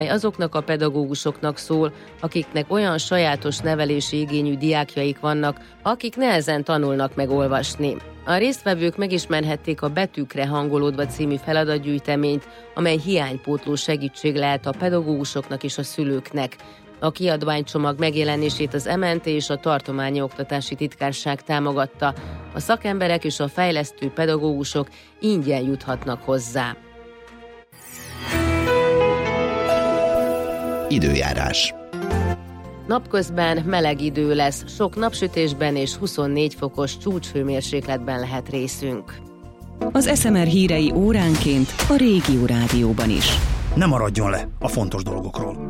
azoknak a pedagógusoknak szól, akiknek olyan sajátos nevelési igényű diákjaik vannak, akik nehezen tanulnak meg olvasni. A résztvevők megismerhették a Betűkre hangolódva című feladatgyűjteményt, amely hiánypótló segítség lehet a pedagógusoknak és a szülőknek. A kiadványcsomag megjelenését az MNT és a Tartományi Oktatási Titkárság támogatta. A szakemberek és a fejlesztő pedagógusok ingyen juthatnak hozzá. Időjárás. Napközben meleg idő lesz, sok napsütésben és 24 fokos csúcshőmérsékletben lehet részünk. Az SMR hírei óránként a Régió Rádióban is. Ne maradjon le a fontos dolgokról.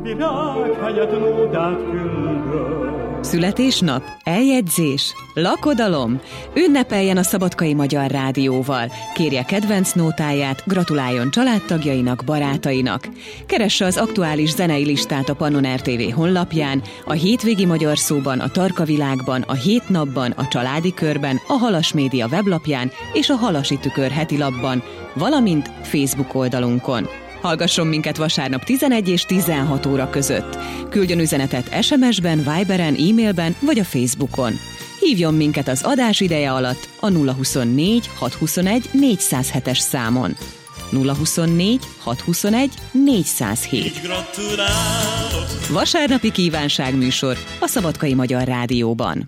Születésnap, eljegyzés, lakodalom. Ünnepeljen a Szabadkai Magyar Rádióval. Kérje kedvenc nótáját, gratuláljon családtagjainak, barátainak. Keresse az aktuális zenei listát a Pannon RTV honlapján, a Hétvégi Magyar Szóban, a Tarka Világban, a Hét Napban, a Családi Körben, a Halas Média weblapján és a Halasi Tükör heti lapban, valamint Facebook oldalunkon. Hallgasson minket vasárnap 11 és 16 óra között. Küldjön üzenetet SMS-ben, Viberen, e-mailben vagy a Facebookon. Hívjon minket az adás ideje alatt a 024 621 407-es számon. 024 621 407. Vasárnapi kívánságműsor a Szabadkai Magyar Rádióban.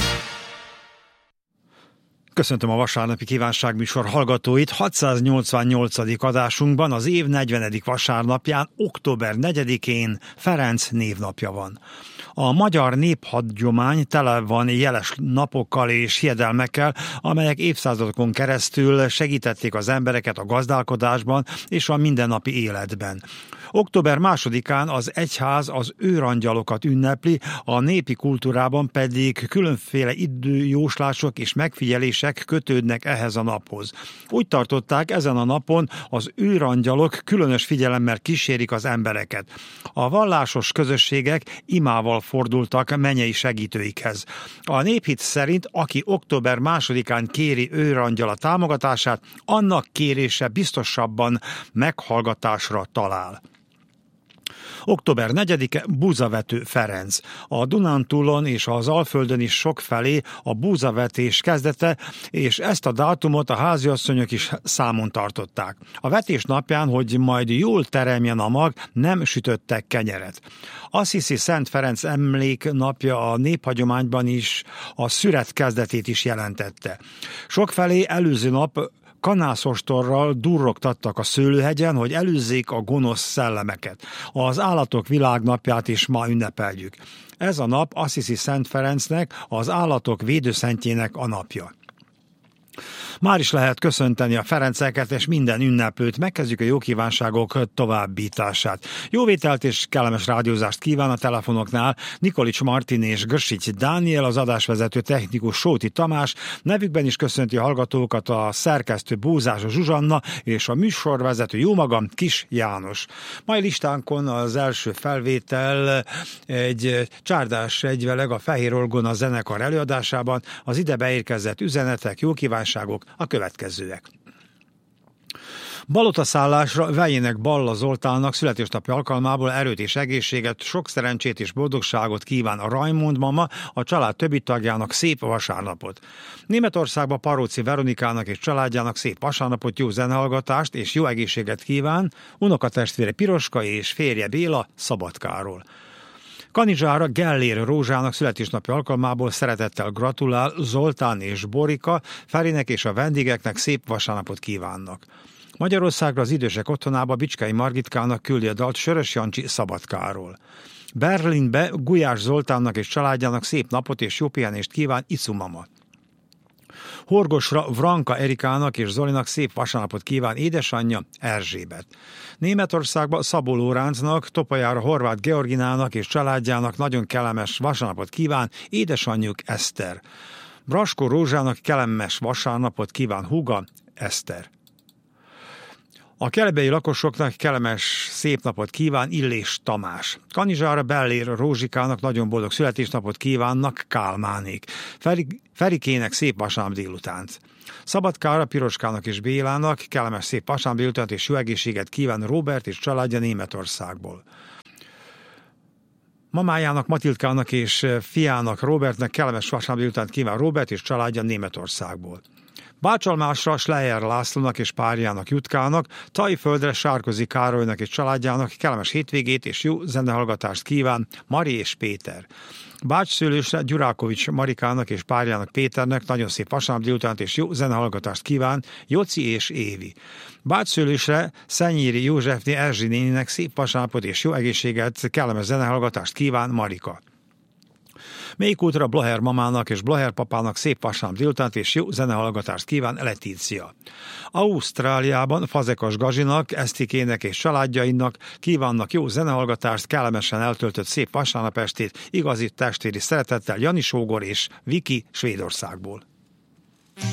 Köszöntöm a vasárnapi kívánságműsor hallgatóit. 688. adásunkban az év 40. vasárnapján, október 4-én Ferenc névnapja van. A magyar néphagyomány tele van jeles napokkal és hiedelmekkel, amelyek évszázadokon keresztül segítették az embereket a gazdálkodásban és a mindennapi életben. Október 2-án az egyház az őrangyalokat ünnepli, a népi kultúrában pedig különféle időjóslások és megfigyelések kötődnek ehhez a naphoz. Úgy tartották, ezen a napon az őrangyalok különös figyelemmel kísérik az embereket. A vallásos közösségek imával fordultak mennyei segítőikhez. A néphit szerint, aki október 2-án kéri őrangyala támogatását, annak kérése biztosabban meghallgatásra talál. Október 4-e búzavető Ferenc. A Dunántúlon és az Alföldön is sokfelé a búzavetés kezdete, és ezt a dátumot a háziasszonyok is számon tartották. A vetés napján, hogy majd jól teremjen a mag, nem sütöttek kenyeret. Assisi Szent Ferenc emléknapja a néphagyományban is a szüret kezdetét is jelentette. Sokfelé előző nap kanászostorral durrogtattak a szőlőhegyen, hogy előzzék a gonosz szellemeket. Az állatok világnapját is ma ünnepeljük. Ez a nap Assisi Szent Ferencnek, az állatok védőszentjének a napja. Már is lehet köszönteni a Ferenceket és minden ünneplőt. Megkezdjük a jó kívánságok továbbítását. Jó vételt és kellemes rádiózást kíván a telefonoknál Nikolics Martin és Gösics Dániel, az adásvezető technikus Sóti Tamás. Nevükben is köszönti a hallgatókat a szerkesztő Bózás Zsuzsanna és a műsorvezető jómagam Kis János. Mai listánkon az első felvétel egy Csárdás egyveleg a Fehér Orgona zenekar előadásában. Az ide beérkezett üzenetek, jó kívánságok a következőek. Balotaszállásra Vejének Balla Zoltánnak születésnapja alkalmából erőt és egészséget, sok szerencsét és boldogságot kíván a Rajmond mama, a család többi tagjának szép vasárnapot. Németországba Paróci Veronikának és családjának szép vasárnapot, jó zenehallgatást és jó egészséget kíván unokatestvére Piroska és férje Béla Szabadkáról. Kanizsára Gellér Rózsának születésnapja alkalmából szeretettel gratulál Zoltán és Borika, Ferinek és a vendégeknek szép vasárnapot kívánnak. Magyarországra az idősek otthonába Bicskei Margitkának küldi a dalt Sörös Jancsi Szabadkáról. Berlinbe Gulyás Zoltánnak és családjának szép napot és jó pihenést kíván Icu mama. Horgosra Vranka Erikának és Zolinak szép vasárnapot kíván édesanyja Erzsébet. Németországba Szabó Lóráncnak, Topajára Horváth Georginának és családjának nagyon kellemes vasárnapot kíván édesanyjuk Eszter. Braskó Rózsának kellemes vasárnapot kíván húga Eszter. A kelebei lakosoknak kellemes szép napot kíván Illés Tamás. Kanizsára Bellér Rózsikának nagyon boldog születésnapot kívánnak Kálmánék. Ferikének szép vasárnap délutánt. Szabadkára Piroskának és Bélának kellemes szép vasárnap délutánt és jó egészséget kíván Robert és családja Németországból. Mamájának, Matildkának és fiának, Robertnek kellemes vasárnap délután kíván Robert és családja Németországból. Bácsalmásra Schleyer Lászlónak és párjának, Jutkának, Tajföldre Sárközi Károlynak és családjának kellemes hétvégét és jó zenehallgatást kíván Mari és Péter. Bácsszőlősre Gyurákovics Marikának és párjának, Péternek nagyon szép vasárnap délutánt és jó zenehallgatást kíván Joci és Évi. Bácsszőlősre Szennyéri Józsefné Erzsi néninek szép vasárnapot és jó egészséget, kellemes zenehallgatást kíván Marika. Mélykultra Blaher mamának és Blaher papának szép vasárnap délutánt és jó zenehallgatást kíván Letícia. Ausztráliában Fazekas Gazsinak, Esztikének és családjainak kívánnak jó zenehallgatást, kellemesen eltöltött szép vasárnap estét, igazi testvéri szeretettel Jani sógor és Viki Svédországból.